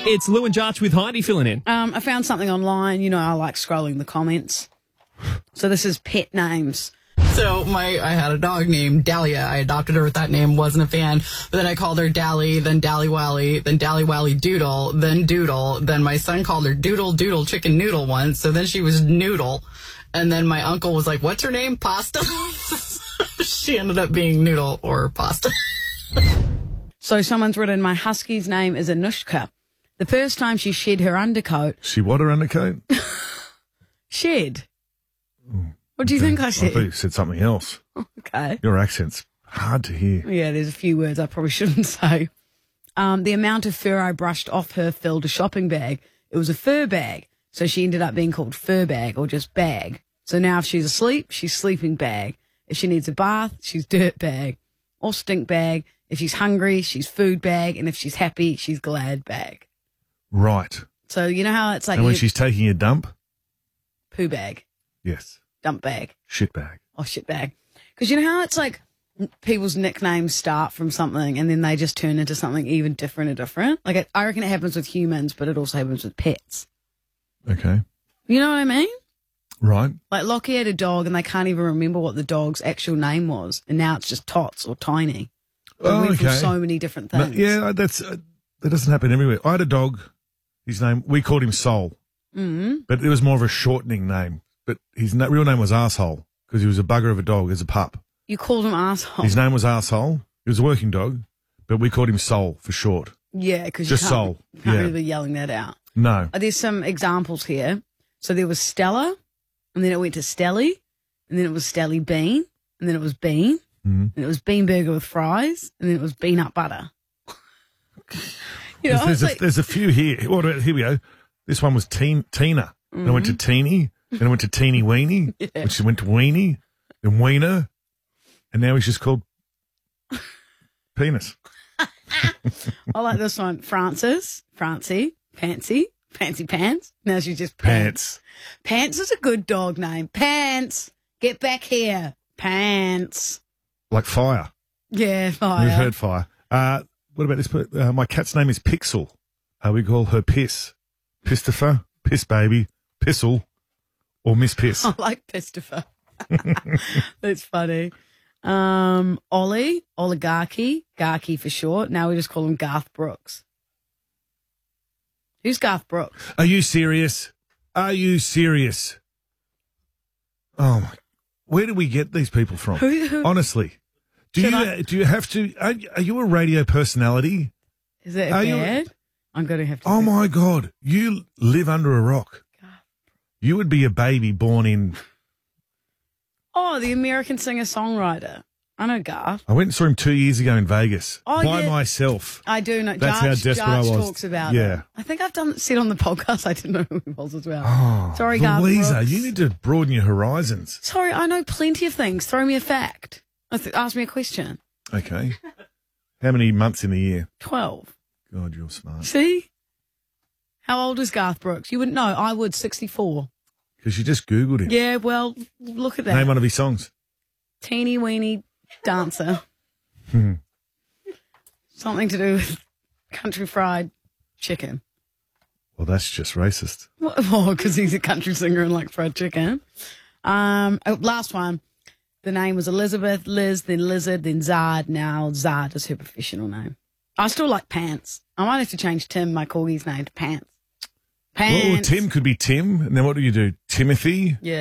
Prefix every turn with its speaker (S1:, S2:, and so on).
S1: It's Lou and Jarch with Heidi filling in.
S2: I found something online. You know, I like scrolling the comments. So this is pet names.
S3: So I had a dog named Dahlia. I adopted her with that name, wasn't a fan. But then I called her Dally, then Dally Wally, then Dally Wally Doodle, then Doodle. Then my son called her Doodle Doodle Chicken Noodle once. So then she was Noodle. And then my uncle was like, what's her name? Pasta? She ended up being Noodle or Pasta.
S2: So someone's written, my husky's name is Anushka. The first time she shed her undercoat.
S4: She what, her undercoat?
S2: Shed. What do you think I
S4: I
S2: said?
S4: thought you said something else.
S2: Okay.
S4: Your accent's hard to hear.
S2: Yeah, there's a few words I probably shouldn't say. The amount of fur I brushed off her filled a shopping bag. It was a fur bag, so she ended up being called fur bag or just bag. So now if she's asleep, she's sleeping bag. If she needs a bath, she's dirt bag or stink bag. If she's hungry, she's food bag. And if she's happy, she's glad bag.
S4: Right.
S2: So you know how it's like
S4: And when she's taking a dump?
S2: poo bag,
S4: Yes.
S2: dump bag,
S4: Shit bag.
S2: or shit bag. Because you know how it's like people's nicknames start from something and then they just turn into something even different or different? Like I reckon it happens with humans, but it also happens with pets.
S4: Okay.
S2: You know what I mean?
S4: Right.
S2: Like Lockie had a dog and they can't even remember what the dog's actual name was. And now it's just Tots or Tiny. It went from so many different
S4: No,
S2: things.
S4: yeah, that doesn't happen everywhere. I had a dog. His name, we called him Soul.
S2: Mm-hmm.
S4: But it was more of a shortening name. But his real name was Arsehole because he was a bugger of a dog as a pup.
S2: You called him asshole.
S4: His name was Arsehole. He was a working dog, but we called him Soul for short.
S2: Yeah, because you
S4: Just
S2: can't,
S4: Soul.
S2: you can't
S4: Yeah.
S2: really be yelling that out.
S4: No.
S2: There's some examples here. So there was Stella, and then it went to Stelly, and then it was Stelly Bean, and then it was Bean, and it was Bean Burger with fries, and then it was Beanut Butter. You know,
S4: There's a few here. Here we go. This one was Tina. And I went to Teeny. Then I went to Teeny Weeny. Which she went to Weenie. Then Wiener. And now he's just called Penis.
S2: I like this one. Francis, Francie, Fancy Pants. Now she's just
S4: Pants.
S2: Pants is a good dog name. Pants, get back here. Pants.
S4: Like fire.
S2: Yeah, fire.
S4: We've heard fire. What about this? My cat's name is Pixel. We call her Piss. Pistifer, Piss Baby, Pissel, or Miss Piss.
S2: I like Pistifer. That's funny. Ollie, Oligarchy, Garky for short. Now we just call him Garth Brooks. Who's Garth Brooks?
S4: Are you serious? Are you serious? Oh my! Where do we get these people from?
S2: Who-
S4: Honestly, do you have to? Are you a radio personality?
S2: Is it
S4: Are you-
S2: bad? I'm going to have to.
S4: Oh my God! You live under a rock. You would be a baby born in.
S2: Oh, the American singer-songwriter. I know Garth.
S4: I went and saw him 2 years ago in Vegas
S2: Oh,
S4: by
S2: yeah.
S4: myself.
S2: I do know.
S4: That's how desperate I
S2: Jarch
S4: was.
S2: talks about
S4: Yeah.
S2: it. I think I've said on the podcast I didn't know who he was as well.
S4: Oh,
S2: Sorry, Garth
S4: Louisa,
S2: Brooks.
S4: you need to broaden your horizons.
S2: Sorry, I know plenty of things. Throw me a fact. Ask me a question.
S4: Okay. How many months in the year?
S2: 12.
S4: God, you're smart.
S2: See? How old is Garth Brooks? You wouldn't know. I would. 64.
S4: Because you just Googled him.
S2: Yeah, well, look at that.
S4: Name one of his songs.
S2: Teeny weeny dancer. Something to do with country fried chicken.
S4: Well, that's just racist.
S2: Oh, because he's a country singer and likes fried chicken. Last one. The name was Elizabeth, Liz, then Lizard, then Zard. Now Zard is her professional name. I still like Pants. I might have to change Tim, my corgi's name, to Pants. Pants.
S4: Well, Tim could be Tim. And then what do you do? Timothy?
S2: Yeah.